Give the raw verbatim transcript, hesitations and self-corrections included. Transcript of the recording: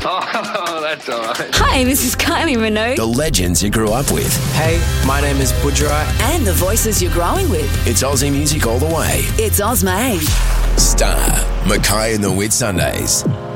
Oh, that's all right. Hi, this is Kylie Minogue. The legends you grew up with. Hey, my name is Budra. And the voices you're growing with. It's Aussie music all the way. It's Ozmade. Star, Mackay and the Whitsundays.